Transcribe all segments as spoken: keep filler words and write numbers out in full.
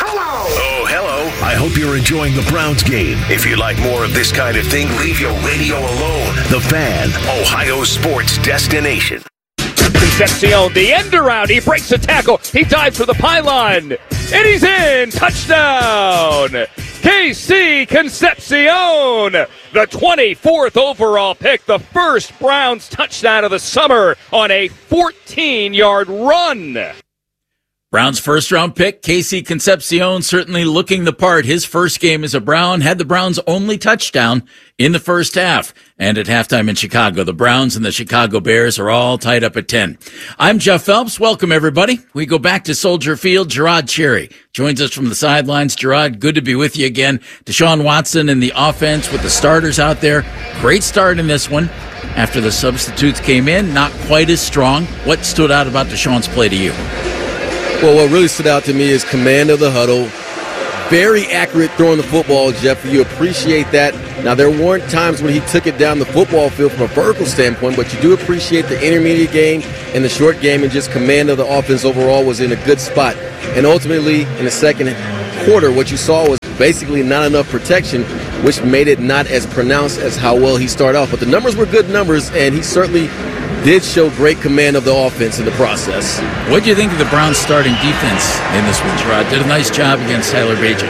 hello. Oh, hello. I hope you're enjoying the Browns game. If you like more of this kind of thing, leave your radio alone. The Fan, Ohio sports destination. Concepcion, the end around. He breaks the tackle. He dives for the pylon. And he's in. Touchdown. K C Concepcion, the twenty-fourth overall pick, the first Browns touchdown of the summer on a fourteen-yard run. Browns first-round pick, K C Concepcion, certainly looking the part. His first game as a Brown had the Browns' only touchdown in the first half. And at halftime in Chicago, the Browns and the Chicago Bears are all tied up at ten. I'm Jeff Phelps. Welcome, everybody. We go back to Soldier Field. Gerard Cherry joins us from the sidelines. Gerard, good to be with you again. Deshaun Watson in the offense with the starters out there. Great start in this one. After the substitutes came in, not quite as strong. What stood out about Deshaun's play to you? Well, what really stood out to me is command of the huddle. Very accurate throwing the football, Jeff. You appreciate that. Now, there weren't times when he took it down the football field from a vertical standpoint, but you do appreciate the intermediate game and the short game, and just command of the offense overall was in a good spot. And ultimately, in the second quarter, what you saw was basically not enough protection, which made it not as pronounced as how well he started off. But the numbers were good numbers, and he certainly did show great command of the offense in the process. What do you think of the Browns' starting defense in this one, Gerard? Did a nice job against Tyler Bagent.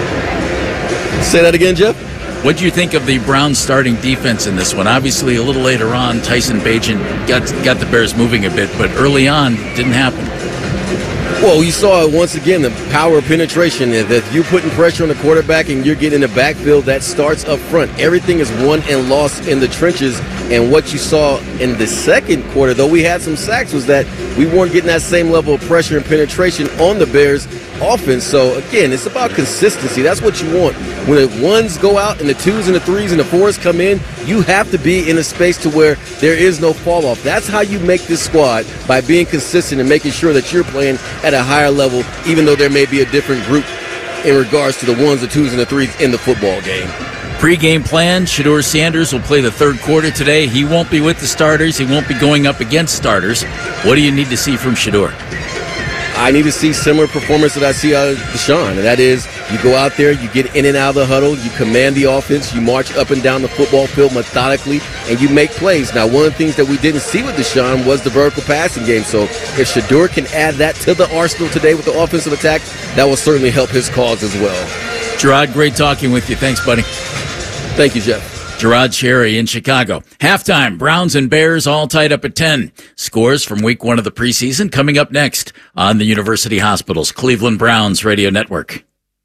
Say that again, Jeff? What do you think of the Browns' starting defense in this one? Obviously, a little later on, Tyson Bagent got got the Bears moving a bit, but early on, didn't happen. Well, you saw it once again, the power of penetration. That you're putting pressure on the quarterback and you're getting in the backfield, that starts up front. Everything is won and lost in the trenches. And what you saw in the second quarter, though we had some sacks, was that we weren't getting that same level of pressure and penetration on the Bears' offense. So, again, it's about consistency. That's what you want. When the ones go out and the twos and the threes and the fours come in, you have to be in a space to where there is no fall off. That's how you make this squad, by being consistent and making sure that you're playing at a higher level, even though there may be a different group in regards to the ones, the twos, and the threes in the football game. Pre-game plan, Shedeur Sanders will play the third quarter today. He won't be with the starters. He won't be going up against starters. What do you need to see from Shedeur? I need to see similar performance that I see out of Deshaun, and that is you go out there, you get in and out of the huddle, you command the offense, you march up and down the football field methodically, and you make plays. Now, one of the things that we didn't see with Deshaun was the vertical passing game, so if Shedeur can add that to the arsenal today with the offensive attack, that will certainly help his cause as well. Gerard, great talking with you. Thanks, buddy. Thank you, Jeff. Gerard Cherry in Chicago. Halftime, Browns and Bears all tied up at ten. Scores from week one of the preseason coming up next on the University Hospitals Cleveland Browns Radio Network.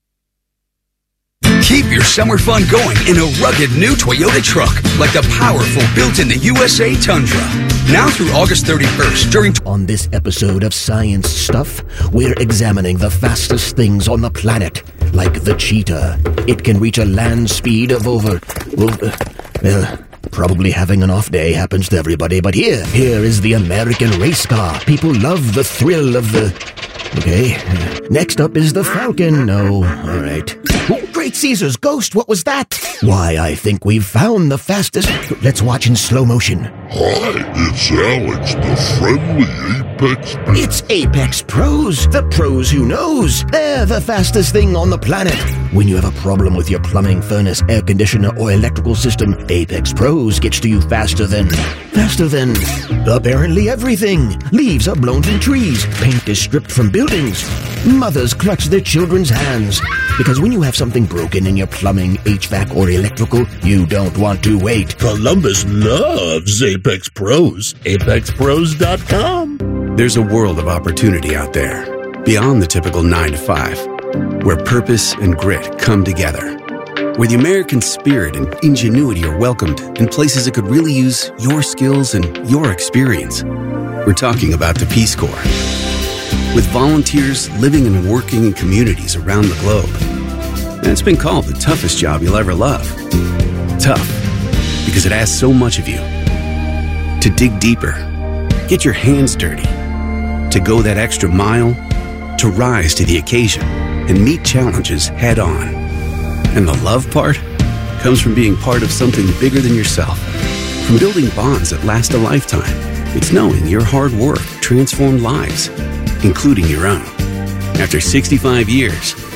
Keep your summer fun going in a rugged new Toyota truck, like the powerful built-in the U S A Tundra. Now through August thirty-first during... On this episode of Science Stuff, we're examining the fastest things on the planet, like the cheetah. It can reach a land speed of over... over well, probably having an off day happens to everybody, but here, here is the American race car. People love the thrill of the... Okay, next up is the Falcon. No, all right. Oh, Great Caesar's ghost, what was that? Why, I think we've found the fastest... Let's watch in slow motion. Hi, it's Alex, the friendly Apex Pros. It's Apex Pros, the pros who knows. They're the fastest thing on the planet. When you have a problem with your plumbing, furnace, air conditioner, or electrical system, Apex Pros gets to you faster than... Faster than... apparently everything. Leaves are blown from trees. Paint is stripped from buildings. Mothers clutch their children's hands. Because when you have something broken in your plumbing, H V A C, or electrical, you don't want to wait. Columbus loves Apex Pros. Apex Pros dot com. There's a world of opportunity out there, beyond the typical nine to five, where purpose and grit come together, where the American spirit and ingenuity are welcomed in places that could really use your skills and your experience. We're talking about the Peace Corps. With volunteers living and working in communities around the globe. And it's been called the toughest job you'll ever love. Tough, because it asks so much of you. To dig deeper, get your hands dirty, to go that extra mile, to rise to the occasion and meet challenges head on. And the love part comes from being part of something bigger than yourself, from building bonds that last a lifetime. It's knowing your hard work transformed lives, including your own. After sixty-five years,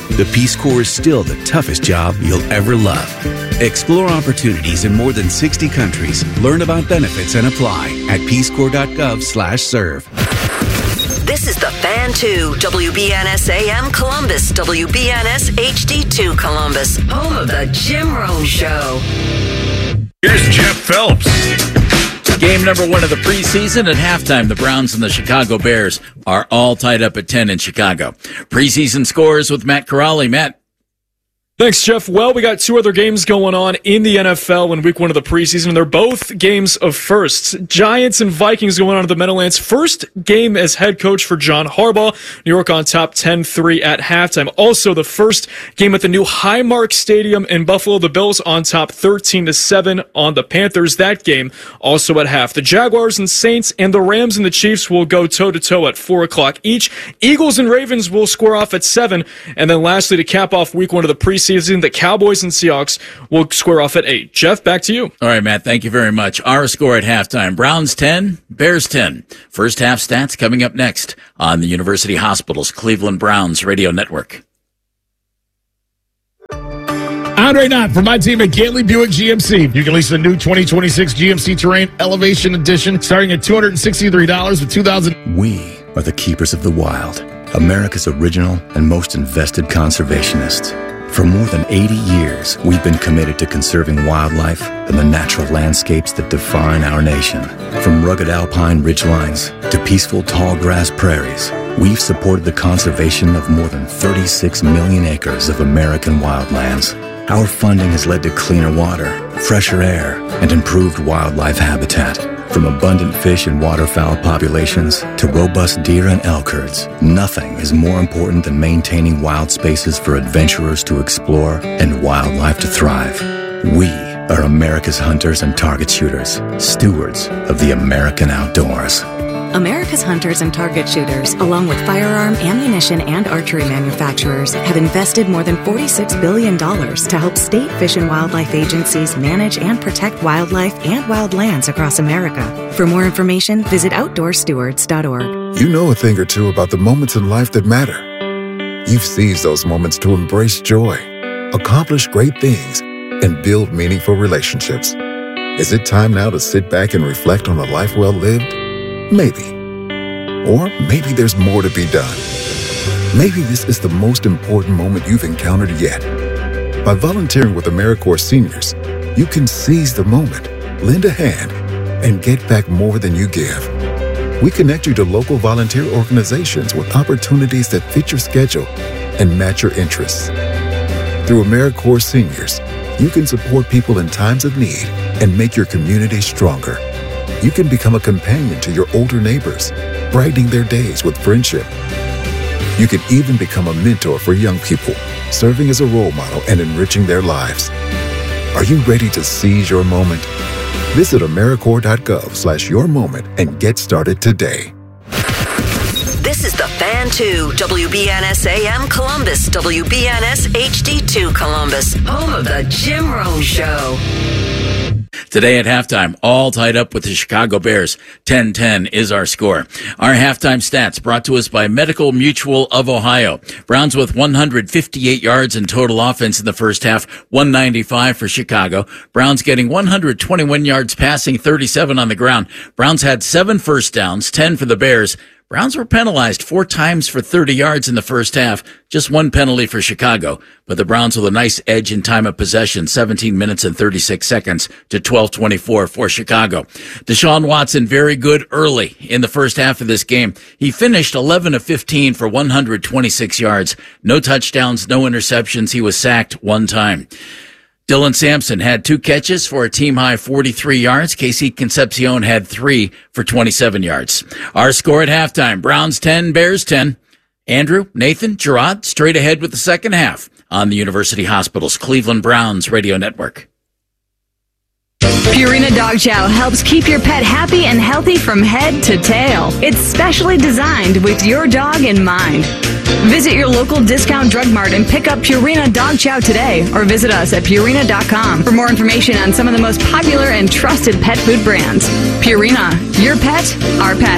the Peace Corps is still the toughest job you'll ever love. Explore opportunities in more than sixty countries. Learn about benefits and apply at peace corps dot gov slash serve. This is the Fan two, W B N S A M Columbus, W B N S H D two Columbus, home of the Jim Rome Show. Here's Jeff Phelps. Game number one of the preseason. At halftime, the Browns and the Chicago Bears are all tied up at ten in Chicago. Preseason scores with Matt Corrali. Matt. Thanks, Jeff. Well, we got two other games going on in the N F L in week one of the preseason. They're both games of firsts. Giants and Vikings going on at the Meadowlands. First game as head coach for John Harbaugh. New York on top ten three at halftime. Also, the first game at the new Highmark Stadium in Buffalo. The Bills on top thirteen to seven on the Panthers. That game also at half. The Jaguars and Saints and the Rams and the Chiefs will go toe-to-toe at four o'clock each. Eagles and Ravens will square off at seven. And then lastly, to cap off week one of the preseason, Season, the Cowboys and Seahawks will square off at eight. Jeff, back to you. All right, Matt, thank you very much. Our score at halftime, Browns ten, Bears ten. First half stats coming up next on the University Hospital's Cleveland Browns Radio Network. Andre Knott from my team at Gately Buick G M C. You can lease the new twenty twenty-six G M C Terrain Elevation Edition starting at two hundred sixty-three dollars with two thousand dollars. We are the keepers of the wild, America's original and most invested conservationists. For more than eighty years, we've been committed to conserving wildlife and the natural landscapes that define our nation. From rugged alpine ridgelines to peaceful tall grass prairies, we've supported the conservation of more than thirty-six million acres of American wildlands. Our funding has led to cleaner water, fresher air, and improved wildlife habitat. From abundant fish and waterfowl populations to robust deer and elk herds, nothing is more important than maintaining wild spaces for adventurers to explore and wildlife to thrive. We are America's hunters and target shooters, stewards of the American outdoors. America's hunters and target shooters, along with firearm, ammunition, and archery manufacturers, have invested more than forty-six billion dollars to help state fish and wildlife agencies manage and protect wildlife and wild lands across America. For more information, visit outdoor stewards dot org. You know a thing or two about the moments in life that matter. You've seized those moments to embrace joy, accomplish great things, and build meaningful relationships. Is it time now to sit back and reflect on a life well lived? Maybe. Or maybe there's more to be done. Maybe this is the most important moment you've encountered yet. By volunteering with AmeriCorps Seniors, you can seize the moment, lend a hand, and get back more than you give. We connect you to local volunteer organizations with opportunities that fit your schedule and match your interests. Through AmeriCorps Seniors, you can support people in times of need and make your community stronger. You can become a companion to your older neighbors, brightening their days with friendship. You can even become a mentor for young people, serving as a role model and enriching their lives. Are you ready to seize your moment? Visit AmeriCorps dot gov slash your moment and get started today. This is the Fan two, W B N S A M Columbus, W B N S H D two Columbus, home of the Jim Rome Show. Today at halftime, all tied up with the Chicago Bears. ten ten is our score. Our halftime stats brought to us by Medical Mutual of Ohio. Browns with one hundred fifty-eight yards in total offense in the first half, one ninety-five for Chicago. Browns getting one hundred twenty-one yards passing, thirty-seven on the ground. Browns had seven first downs, ten for the Bears. Browns were penalized four times for thirty yards in the first half, just one penalty for Chicago. But the Browns with a nice edge in time of possession, seventeen minutes and thirty-six seconds to twelve twenty-four for Chicago. Deshaun Watson very good early in the first half of this game. He finished eleven of fifteen for one hundred twenty-six yards. No touchdowns, no interceptions. He was sacked one time. Dylan Sampson had two catches for a team-high forty-three yards. K C Concepcion had three for twenty-seven yards. Our score at halftime, Browns ten, Bears ten. Andrew, Nathan, Gerard, straight ahead with the second half on the University Hospital's Cleveland Browns Radio Network. Purina Dog Chow helps keep your pet happy and healthy from head to tail. It's specially designed with your dog in mind. Visit your local discount drug mart and pick up Purina Dog Chow today, or visit us at Purina dot com for more information on some of the most popular and trusted pet food brands. Purina, your pet, our pet.